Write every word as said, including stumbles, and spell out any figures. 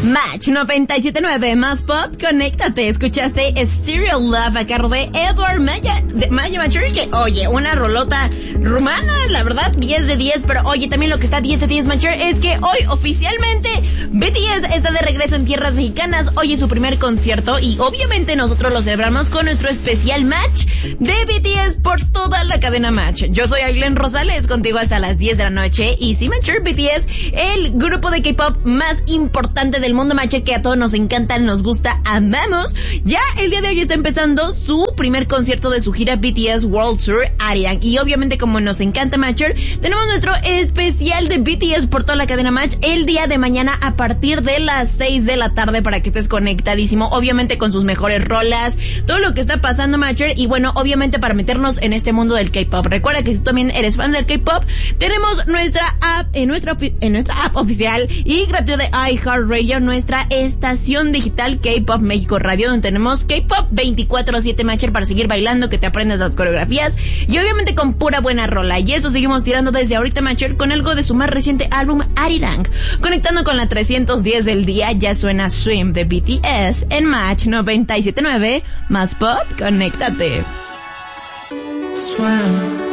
Match noventa y siete punto nueve más pop, conéctate. Escuchaste Stereo Love a cargo de Edward Maya, de Maya Mature, que oye, una rolota rumana, la verdad, diez de diez, pero oye, también lo que está diez de diez Mature es que hoy oficialmente B T S está de regreso en tierras mexicanas. Hoy es su primer concierto y obviamente nosotros lo celebramos con nuestro especial Match de B T S por toda la cadena Match. Yo soy Ailén Rosales, contigo hasta las diez de la noche, y sí, Mature, B T S, el grupo de K-pop más importante del mundo Mature, que a todos nos encanta, nos gusta, amamos. Ya el día de hoy está empezando su primer concierto de su gira B T S World Tour Arirang, y obviamente como nos encanta Mature, tenemos nuestro especial de B T S por toda la cadena Match el día de mañana a partir de las seis de la tarde para que estés conectadísimo, obviamente con sus mejores rolas, todo lo que está pasando Mature, y bueno, obviamente para meternos en este mundo del K-pop. Recuerda que si tú también eres fan del K-pop, tenemos nuestra app, en nuestra, en nuestra app oficial y gratuita de iHeartRadio, nuestra estación digital K-Pop México Radio, donde tenemos K-Pop veinticuatro siete Mature para seguir bailando, que te aprendas las coreografías y obviamente con pura buena rola. Y eso seguimos tirando desde ahorita Mature con algo de su más reciente álbum Arirang. Conectando con la trescientos diez del día, ya suena Swim de B T S en Match noventa y siete punto nueve más pop, conéctate. Swim.